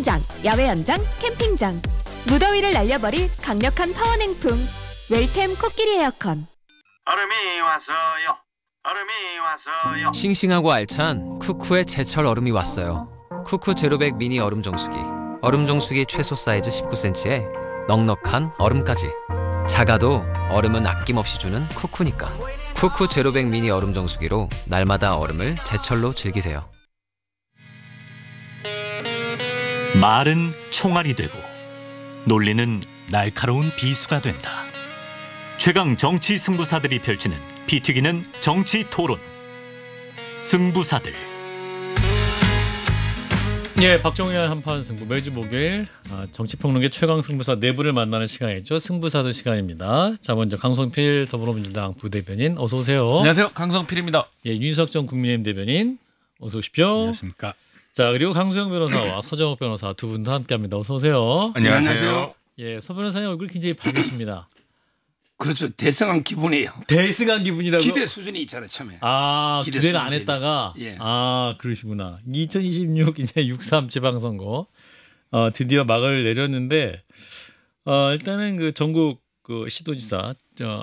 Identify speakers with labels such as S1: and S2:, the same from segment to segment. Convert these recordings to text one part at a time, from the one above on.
S1: 수영장, 야외 연장, 캠핑장. 무더위를 날려버릴 강력한 파워냉풍. 웰템 코끼리 에어컨.
S2: 얼음이 왔어요. 얼음이 왔어요.
S3: 싱싱하고 알찬 쿠쿠의 제철 얼음이 왔어요. 쿠쿠 제로백 미니 얼음 정수기. 얼음 정수기 최소 사이즈 19cm에 넉넉한 얼음까지. 작아도 얼음은 아낌없이 주는 쿠쿠니까. 쿠쿠 제로백 미니 얼음 정수기로 날마다 얼음을 제철로 즐기세요.
S4: 말은 총알이 되고 논리는 날카로운 비수가 된다. 최강 정치 승부사들이 펼치는 피 튀기는 정치 토론. 승부사들.
S5: 예, 박정희의 한판 승부 매주 목요일 정치평론계 최강 승부사 내부를 만나는 시간이죠. 승부사들 시간입니다. 자, 먼저 강성필 더불어민주당 부대변인 어서 오세요.
S6: 안녕하세요, 강성필입니다.
S5: 예, 윤석 전 국민의힘 대변인 어서 오십시오.
S6: 안녕하십니까.
S5: 자, 그리고 강수영 변호사와 서정욱 변호사 두 분 다 함께합니다. 어서 오세요.
S7: 안녕하세요.
S5: 예, 서 변호사님 얼굴 굉장히 밝으십니다.
S7: 그렇죠. 대성한 기분이에요.
S5: 대승한 기분이라고.
S7: 기대 수준이 있잖아요, 처음에.
S5: 아,
S7: 기대
S5: 기대를
S7: 수준
S5: 안 했다가
S7: 예.
S5: 아, 그러시구나. 2026 이제 63 지방선거 드디어 막을 내렸는데 일단은 그 전국 그 시도지사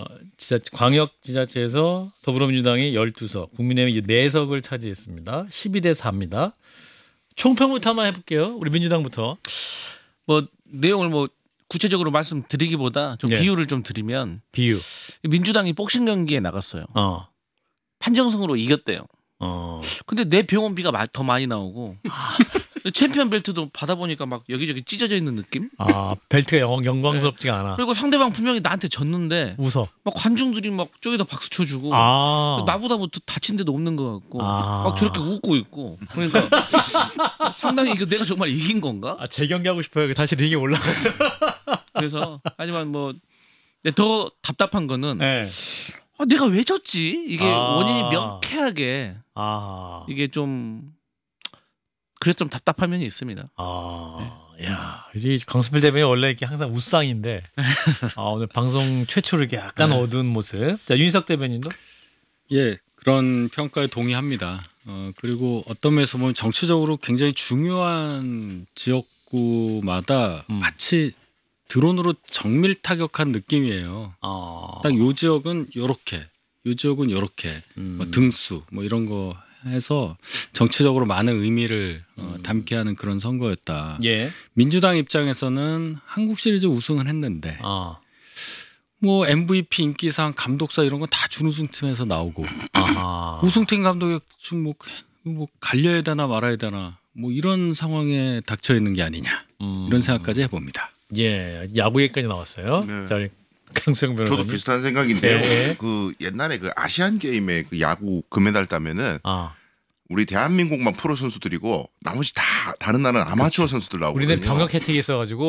S5: 광역지자체에서 더불어민주당이 12석, 국민의힘이 4석을 차지했습니다. 12대 4입니다. 총평부터 한번 해볼게요. 우리 민주당부터.
S6: 뭐 내용을 뭐 구체적으로 말씀드리기보다 좀
S5: 네.
S6: 비유를 좀 드리면
S5: 비유.
S6: 민주당이 복싱 경기에 나갔어요. 판정승으로 이겼대요. 근데 내 병원비가 더 많이 나오고 챔피언 벨트도 받아보니까 막 여기저기 찢어져 있는 느낌?
S5: 아, 벨트가 영광스럽지가 않아.
S6: 그리고 상대방 분명히 나한테 졌는데
S5: 웃어.
S6: 막 관중들이 막 저기다 박수 쳐주고
S5: 아.
S6: 나보다 뭐 다친 데도 없는 것 같고
S5: 아.
S6: 막 저렇게 웃고 있고 그러니까 상당히 이거 내가 정말 이긴 건가?
S5: 아, 재경기하고 싶어요. 다시 링에 올라가서.
S6: 그래서 하지만 뭐 근데 더 답답한 거는
S5: 네.
S6: 내가 왜 졌지? 이게
S5: 아.
S6: 원인이 명쾌하게
S5: 아.
S6: 이게 좀 그래서 좀 답답한 면이 있습니다.
S5: 야, 이제 강수필 대변인 원래 이렇게 항상 웃상인데 오늘 방송 최초로 이렇게 약간 어두운 모습. 자, 윤석 대변인도.
S8: 예, 그런 평가에 동의합니다. 그리고 어떤 면에서 보면 정치적으로 굉장히 중요한 지역구마다 마치 드론으로 정밀 타격한 느낌이에요. 딱 요 지역은 요렇게, 요 지역은 요렇게, 뭐 등수 뭐 이런 거 해서 정치적으로 많은 의미를 담게 하는 그런 선거였다.
S5: 예.
S8: 민주당 입장에서는 한국 시리즈 우승을 했는데 뭐 MVP 인기상 감독사 이런 건 다 준우승팀에서 나오고 우승팀 감독이 지금 뭐 갈려야 되나 말아야 되나 뭐 이런 상황에 닥쳐 있는 게 아니냐 이런 생각까지 해봅니다.
S5: 예, 야구 얘기까지 나왔어요.
S9: 네.
S5: 자, 우리 강수영 변호사님.
S9: 저도 비슷한 생각인데요.
S5: 네.
S9: 그 옛날에 그 아시안 게임에 그 야구 금메달 따면은 우리 대한민국만 프로 선수들이고 나머지 다 다른 나라는 아마추어 선수들 나오거든요.
S5: 우리는 병역 혜택이 있어가지고